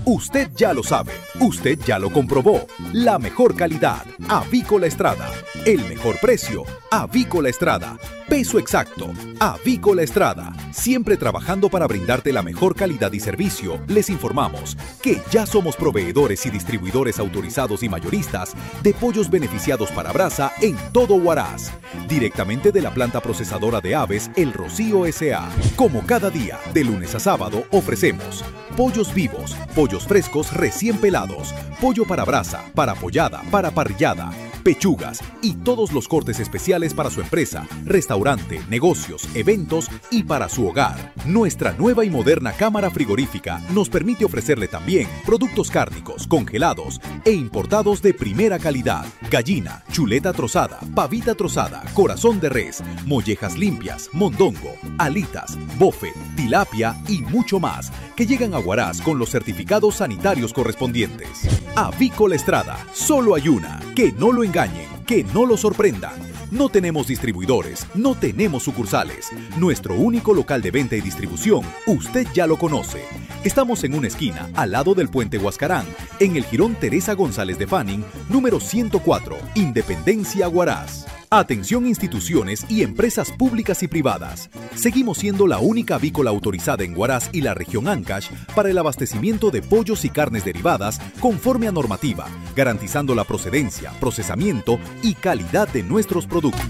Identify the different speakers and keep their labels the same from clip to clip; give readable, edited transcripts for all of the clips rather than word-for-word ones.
Speaker 1: Usted ya lo sabe, usted ya lo comprobó. La mejor calidad, Avícola Estrada. El mejor precio, Avícola Estrada. Peso exacto, Avícola Estrada. Siempre trabajando para brindarte la mejor calidad y servicio, les informamos que ya somos proveedores y distribuidores autorizados y mayoristas de pollos beneficiados para brasa en todo Huaraz. Directamente de la planta procesadora de aves El Rocío S.A. Como cada día, de lunes a sábado, ofrecemos pollos vivos, pollos frescos recién pelados, pollo para brasa, para pollada, para parrillada, pechugas y todos los cortes especiales para su empresa, restaurante, negocios, eventos y para su hogar. Nuestra nueva y moderna cámara frigorífica nos permite ofrecerle también productos cárnicos, congelados e importados de primera calidad. Gallina, chuleta trozada, pavita trozada, corazón de res, mollejas limpias, mondongo, alitas, bofe, tilapia y mucho más, que llegan a Huaraz con los certificados sanitarios correspondientes. Avícola Estrada, solo hay una. Que no lo engañen, que no lo sorprendan. No tenemos distribuidores, no tenemos sucursales. Nuestro único local de venta y distribución, usted ya lo conoce. Estamos en una esquina, al lado del puente Huascarán, en el jirón Teresa González de Fanning, número 104, Independencia, Huaraz. Atención instituciones y empresas públicas y privadas. Seguimos siendo la única avícola autorizada en Huaraz y la región Ancash para el abastecimiento de pollos y carnes derivadas conforme a normativa, garantizando la procedencia, procesamiento y calidad de nuestros productos.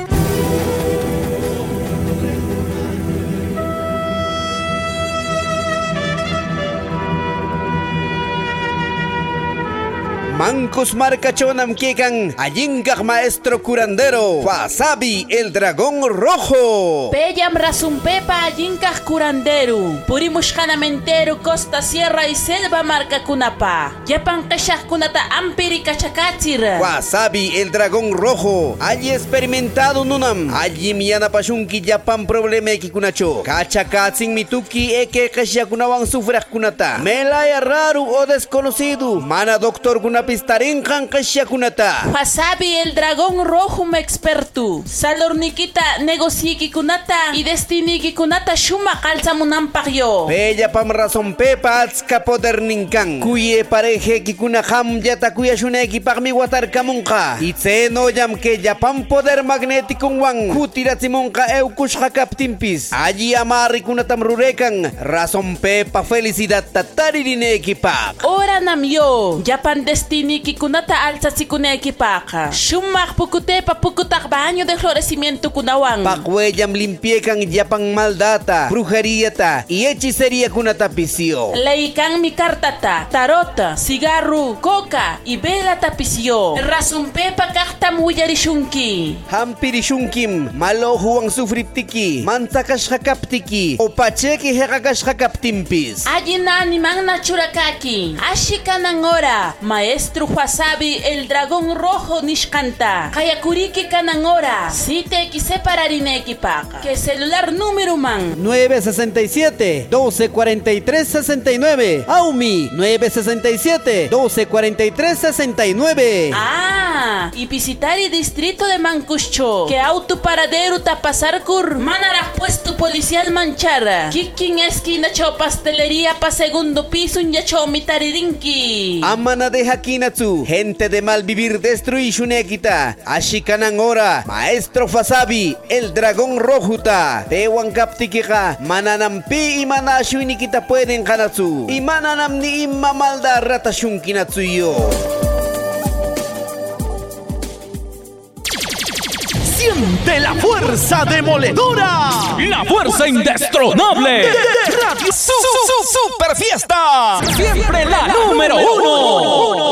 Speaker 2: Mancos marcachonam quecan, allincaj maestro curandero, Wasabi el dragón rojo.
Speaker 3: Pellam rasumpepa allincaj curandero, purimushkanamentero costa sierra y selva marca kunapa. Yapan kashak kunata ampiri kachakatsir.
Speaker 2: Wasabi el dragón rojo, allí experimentado nunam, allí miana pashunki yapan problema kikunacho. Kachakatsin mituki eke kashakunawang sufrak kunata. Melaya raro o desconocido, mana doctor kunapa. Pistarinjan kashakunata.
Speaker 3: Wasabi el dragón rojo me experto. Salornikita negociiki kunata y destiniki kunata shuma kalsamunampagyo.
Speaker 2: Bella pam razón pepa atska poder ninkan. Kuye pareje kikuna ham yata kuya shuneki pagmi watar kamunka. Itzeno yam que yapam poder magnético wang. Kutiratsimunka eukushka kaptimpis. Allí amari kunatam rurekan. Razón pepa felicidad tatarineki pak.
Speaker 3: Ora namyo. Yapan destino Niki kunata alza sikuneki paka. Shumak pukutepa pukutak baño de florecimiento kunawang.
Speaker 2: Pakweyam limpiekan yapang maldata, brujería ta y hechicería kunata pisio.
Speaker 3: Leikan mi cartata, tarota, cigarro, coca y vela tapicio. Rasumpepa kakta muyarishunki.
Speaker 2: Hampirishunkim, malohu ang sufriptiki, mantakas hakaptiki, o pacheki hekakas hakaptimpis.
Speaker 3: Ayinani mang nachurakaki. Ashikanangora, maestro Wasabi el dragón rojo nishkanta. Kayakuriki kanangora. Site ki separarineki paka. Que celular número man.
Speaker 2: 967-1243-69. Aumi 967-1243-69.
Speaker 3: Ah, y visitar el distrito de Mancucho. Que auto paradero tapasar kur. Manara puesto policial manchara. Kikin esquina cho pastelería pa segundo piso un yacho mitaririnki.
Speaker 2: Amana de Hakinatsu, gente de mal vivir destruishunekita. Ashikanangora, maestro Wasabi, el dragón rojuta. Tewan kaptikika, mananampi y manashuinikita pueden kanatsu. Y mananam ni imamalda ratashunkinatsu yo.
Speaker 4: Siente la fuerza demoledora, la fuerza indestronable de Radio Super Fiesta. Siempre la número 1.